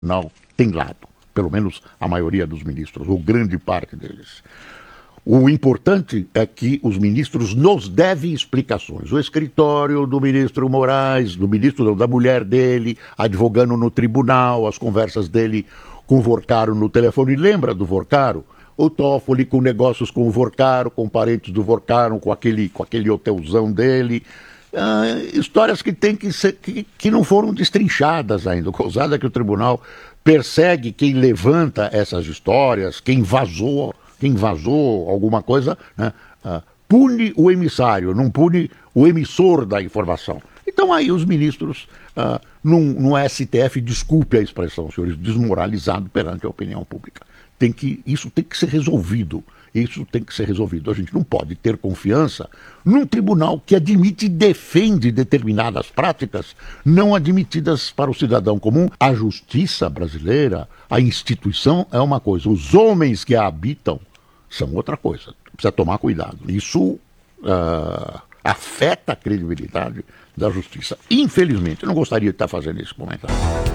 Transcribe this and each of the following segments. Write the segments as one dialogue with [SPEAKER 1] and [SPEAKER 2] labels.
[SPEAKER 1] Não tem lado, pelo menos a maioria dos ministros, ou grande parte deles. O importante é que os ministros nos devem explicações. O escritório do ministro Moraes, do ministro da mulher dele, advogando no tribunal, as conversas dele com o Vorcaro no telefone. Lembra do Vorcaro? O Toffoli com negócios com o Vorcaro, com parentes do Vorcaro, com aquele hotelzão dele. Histórias que tem que ser, que não foram destrinchadas ainda. Coisada que o tribunal persegue quem levanta essas histórias, quem vazou alguma coisa, né? Pune o emissário, não pune o emissor da informação. Então aí os ministros, no STF, desculpe a expressão, senhores, desmoralizado perante a opinião pública. Isso tem que ser resolvido. Isso tem que ser resolvido. A gente não pode ter confiança num tribunal que admite e defende determinadas práticas não admitidas para o cidadão comum. A justiça brasileira, a instituição é uma coisa, os homens que a habitam são outra coisa. Precisa tomar cuidado. Isso afeta a credibilidade da justiça. Infelizmente, eu não gostaria de estar fazendo esse comentário.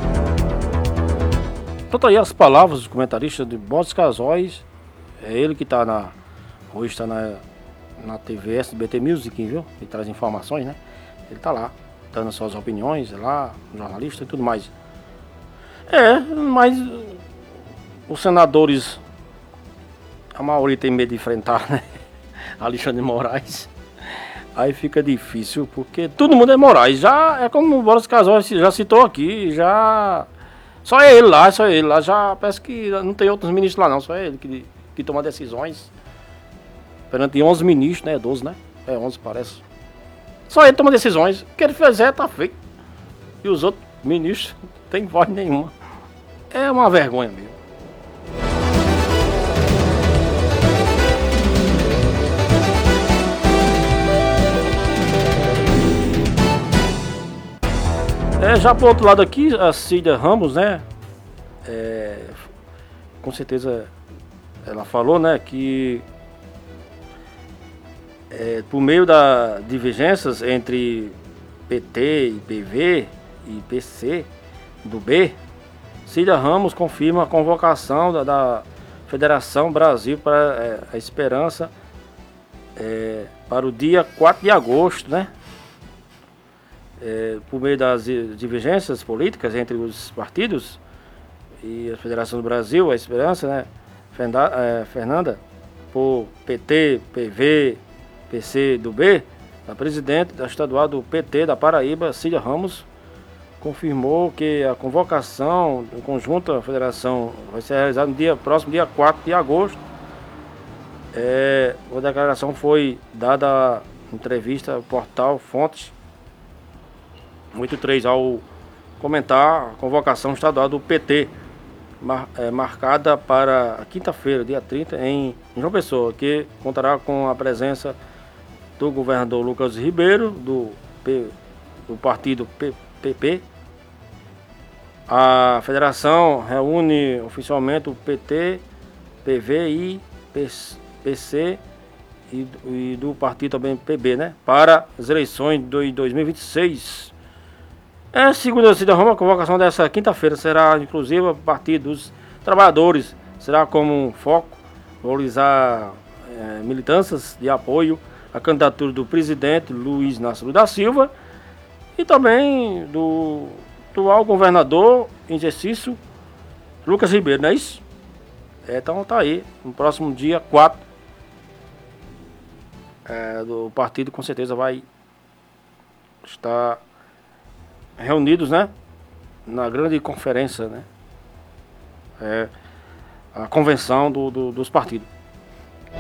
[SPEAKER 2] Então aí as palavras do comentarista de Borges Casóis. É ele que está hoje está na TV SBT Music, viu? Ele traz informações, né? Ele está lá, dando as suas opiniões, lá, jornalista e tudo mais. Mas os senadores, a maioria tem medo de enfrentar, né? Alexandre de Moraes. Aí fica difícil, porque todo mundo é Moraes. Já é como o Borges Casóis já citou aqui, já... Só é ele lá, já parece que não tem outros ministros lá não, só é ele que toma decisões perante 11 ministros, né? 12, né? 11 parece. Só ele toma decisões. O que ele fizer tá feito. E os outros ministros não tem voz nenhuma. É uma vergonha mesmo. Já pro outro lado aqui, a Cida Ramos, né? Com certeza ela falou, né, que por meio das divergências entre PT e PV e PC do B, Cida Ramos confirma a convocação da Federação Brasil para a Esperança para o dia 4 de agosto, né? Por meio das divergências políticas entre os partidos e a Federação do Brasil, a Esperança, né? Fernanda, por PT, PV, PC do B, a presidente da estadual do PT da Paraíba, Cida Ramos, confirmou que a convocação do conjunto da federação vai ser realizada no próximo dia 4 de agosto. A declaração foi dada em entrevista ao portal Fontes 83 ao comentar a convocação estadual do PT, marcada para a quinta-feira, dia 30, em João Pessoa, que contará com a presença do governador Lucas Ribeiro, do partido PP. A federação reúne oficialmente o PT, PV e PC e do partido também PB, né, para as eleições de 2026. Segundo a Cida Roma, a convocação dessa quinta-feira será inclusiva a partir dos trabalhadores. Será como um foco valorizar militâncias de apoio à candidatura do presidente Luiz Inácio da Silva e também do atual governador em exercício Lucas Ribeiro, não é isso? Então tá aí, no próximo dia 4 do partido com certeza vai estar reunidos, né, na grande conferência, né, a convenção dos partidos.